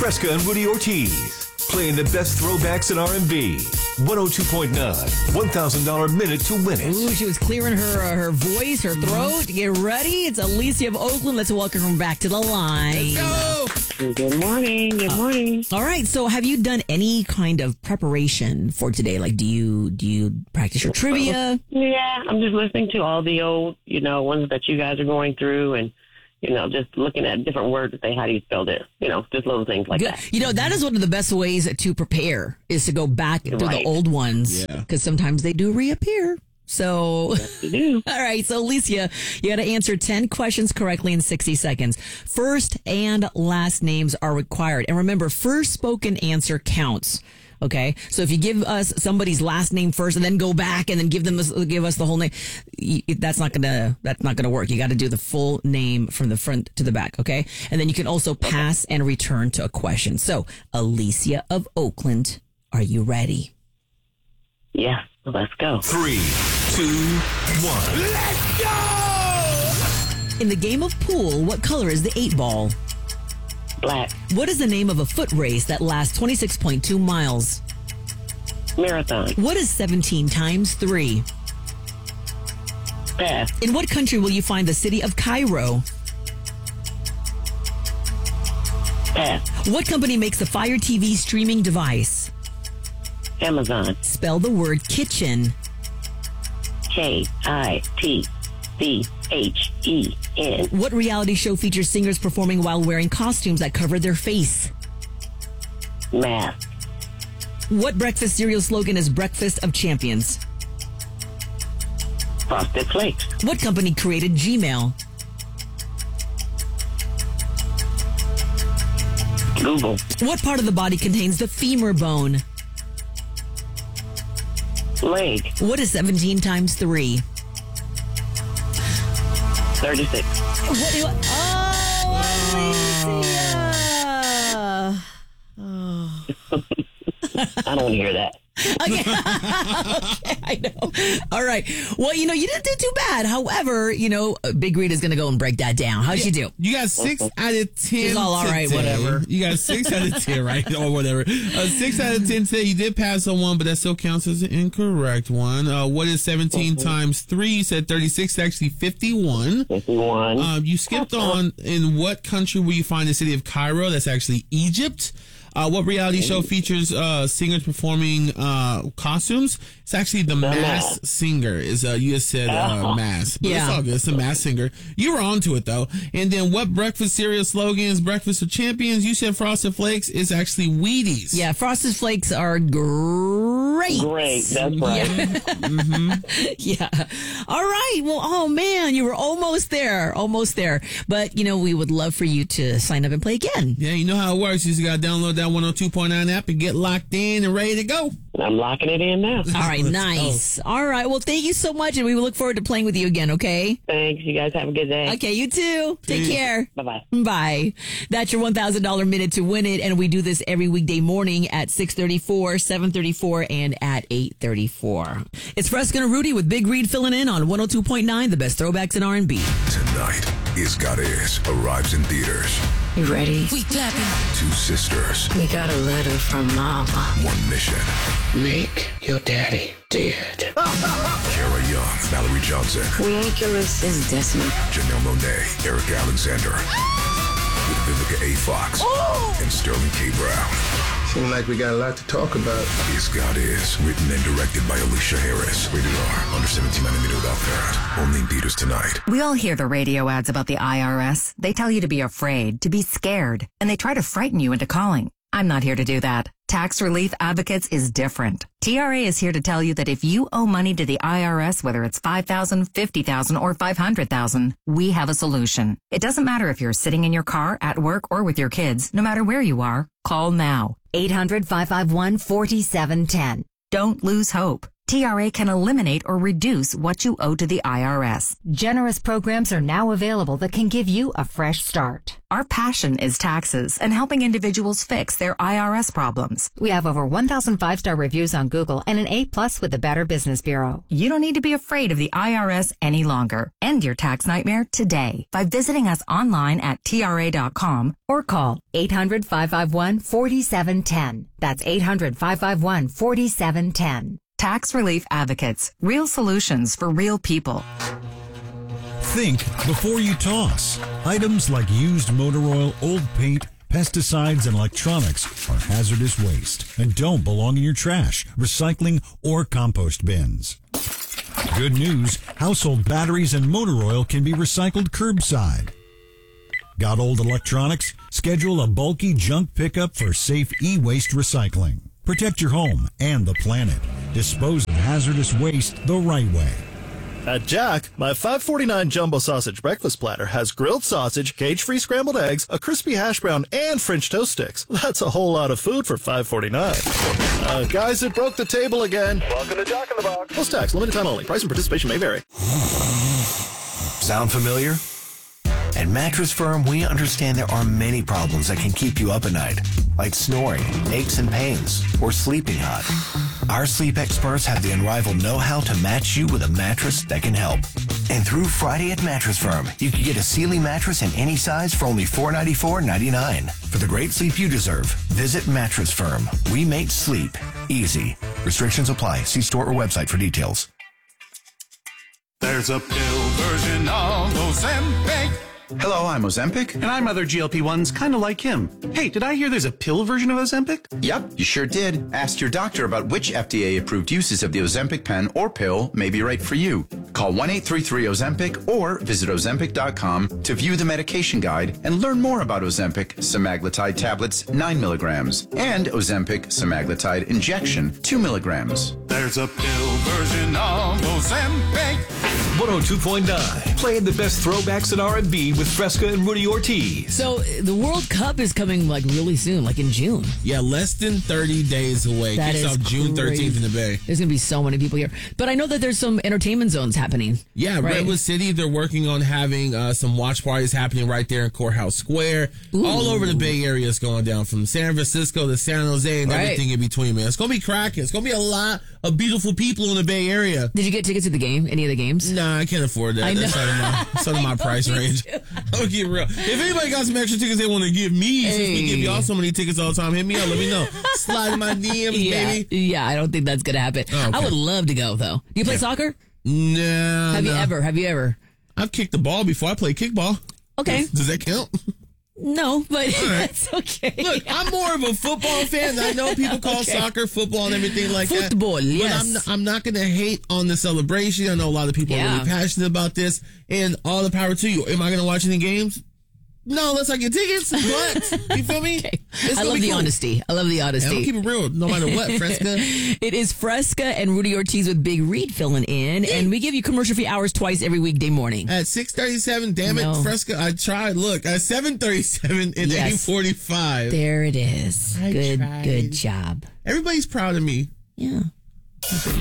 Fresca and Rudy Ortiz. Playing the best throwbacks in R&B. 102.9, $1,000 minute to win it. Ooh, she was clearing her voice, her throat. Get ready. It's Alicia of Oakland. Let's welcome her back to the line. Let's go. Good morning. Good morning. All right. So have you done any kind of preparation for today? Like, do you practice your trivia? Yeah, I'm just listening to all the old, ones that you guys are going through and, just looking at different words to say, how do you spell this? Just little things like that. That is one of the best ways to prepare is to go back to the old ones because sometimes they do reappear. So, yes, you do. All right. So, Alicia, you got to answer 10 questions correctly in 60 seconds. First and last names are required. And remember, first spoken answer counts. Okay. So if you give us somebody's last name first and then go back and then give us the whole name, that's not gonna work. You got to do the full name from the front to the back. Okay. And then you can also pass and return to a question. So, Alicia of Oakland, are you ready? Yeah. Let's go. 3, 2, 1. Let's go! In the game of pool, what color is the 8 ball? Black. What is the name of a foot race that lasts 26.2 miles? Marathon. What is 17 times 3? Pass. In what country will you find the city of Cairo? Pass. What company makes the Fire TV streaming device? Amazon. Spell the word kitchen. KITCHEN. What reality show features singers performing while wearing costumes that cover their face? Math. What breakfast cereal slogan is Breakfast of Champions? Frosted Flakes. What company created Gmail? Google. What part of the body contains the femur bone? Leg. What is 17 times 3? 36. What do you... Oh, Alicia. I don't want to hear that. Okay. Okay, I know. All right. Well, you didn't do too bad. However, Big Reed is going to go and break that down. How'd she do? You got 6 out of 10. She's all right, today. whatever. You got 6 out of 10, right? Or whatever. 6 out of 10 today. You did pass on one, but that still counts as an incorrect one. What is 17 times 3? You said 36, actually 51. 51. You skipped on in what country will you find the city of Cairo? That's actually Egypt. What reality show features singers performing costumes? It's actually The Masked Singer. You just said Mask. But it's all good. It's a Masked Singer. You were onto it, though. And then what breakfast cereal slogan is Breakfast of Champions? You said Frosted Flakes. It's actually Wheaties. Yeah, Frosted Flakes are great. Great. That's right. Yeah. Yeah. All right. Well, oh, man, you were almost there. Almost there. But, we would love for you to sign up and play again. Yeah, you know how it works. You just got to download that 102.9 app and get locked in and ready to go. I'm locking it in now. All right, nice. All right, well, thank you so much, and we will look forward to playing with you again, okay? Thanks. You guys have a good day. Okay, you too. Take care. Bye-bye. Bye. That's your $1,000 minute to win it, and we do this every weekday morning at 6:34, 7:34, and at 8:34. It's Fresca and Rudy with Big Reed filling in on 102.9, the best throwbacks in R&B. Tonight, Is God Is arrives in theaters. You ready? We clapping. 2 sisters. We got a letter from Mama. 1 mission. Make your daddy dead. Kara Young, Valerie Johnson. We ain't killers. This is Destiny. Janelle Monáe, Eric Alexander. With Vivica A. Fox. And Sterling K. Brown. Seems like we got a lot to talk about. Is God Is, written and directed by Alicia Harris. Rated R, under 17 millimeter without parent. Only in theaters tonight. We all hear the radio ads about the IRS. They tell you to be afraid, to be scared, and they try to frighten you into calling. I'm not here to do that. Tax Relief Advocates is different. TRA is here to tell you that if you owe money to the IRS, whether it's $5,000, $50,000, or $500,000, we have a solution. It doesn't matter if you're sitting in your car, at work, or with your kids. No matter where you are, call now. 800-551-4710. Don't lose hope. TRA can eliminate or reduce what you owe to the IRS. Generous programs are now available that can give you a fresh start. Our passion is taxes and helping individuals fix their IRS problems. We have over 1,000 5-star reviews on Google and an A+ with the Better Business Bureau. You don't need to be afraid of the IRS any longer. End your tax nightmare today by visiting us online at TRA.com or call 800-551-4710. That's 800-551-4710. Tax Relief Advocates. Real solutions for real people. Think before you toss. Items like used motor oil, old paint, pesticides, and electronics are hazardous waste and don't belong in your trash, recycling, or compost bins. Good news, household batteries and motor oil can be recycled curbside. Got old electronics? Schedule a bulky junk pickup for safe e-waste recycling. Protect your home and the planet. Dispose of hazardous waste the right way. At Jack, my $5.49 jumbo sausage breakfast platter has grilled sausage, cage-free scrambled eggs, a crispy hash brown, and French toast sticks. That's a whole lot of food for $5.49. Guys, it broke the table again. Welcome to Jack in the Box. Plus tax, limited time only. Price and participation may vary. Sound familiar? At Mattress Firm, we understand there are many problems that can keep you up at night, like snoring, aches and pains, or sleeping hot. Our sleep experts have the unrivaled know-how to match you with a mattress that can help. And through Friday at Mattress Firm, you can get a Sealy mattress in any size for only $494.99. For the great sleep you deserve, visit Mattress Firm. We make sleep easy. Restrictions apply. See store or website for details. There's a pill version of Ozempic. Hello, I'm Ozempic. And I'm other GLP-1s kind of like him. Hey, did I hear there's a pill version of Ozempic? Yep, you sure did. Ask your doctor about which FDA-approved uses of the Ozempic pen or pill may be right for you. Call 1-833-OZEMPIC or visit Ozempic.com to view the medication guide and learn more about Ozempic semaglutide tablets 9 milligrams and Ozempic semaglutide injection 2 milligrams. There's a pill version of Ozempic. 102.9, playing the best throwbacks in R&B with Fresca and Rudy Ortiz. So the World Cup is coming like really soon, like in June. Yeah, less than 30 days away. That Kicks is off June 13th in the Bay. There's going to be so many people here. But I know that there's some entertainment zones happening. Yeah, right? Redwood City, they're working on having some watch parties happening right there in Courthouse Square. Ooh. All over the Bay Area is going down, from San Francisco to San Jose and everything in between, man. It's going to be cracking. It's going to be a lot of beautiful people in the Bay Area. Did you get tickets to the game? Any of the games? Nah, I can't afford that. I know. That's out of my price range. I'll get real. If anybody got some extra tickets they want to give me, since we give y'all so many tickets all the time, hit me up. Let me know. Slide in my DMs, baby. Yeah, I don't think that's going to happen. Oh, okay. I would love to go, though. Do you play soccer? No. Have you ever? I've kicked the ball before. I played kickball. Okay. Does that count? No, but that's okay. Look, I'm more of a football fan. I know people call soccer football and everything like that. Football, yes. But I'm not going to hate on the celebration. I know a lot of people are really passionate about this, and all the power to you. Am I going to watch any games? No, unless I get tickets. But you feel me? Okay. I love the honesty. I love the honesty. Yeah, keep it real, no matter what, Fresca. It is Fresca and Rudy Ortiz with Big Reed filling in, and we give you commercial-free hours twice every weekday morning. At 6:37, damn it, Fresca, I tried. Look, at 7:37 and 8:45. There it is. Good job. Everybody's proud of me. Yeah.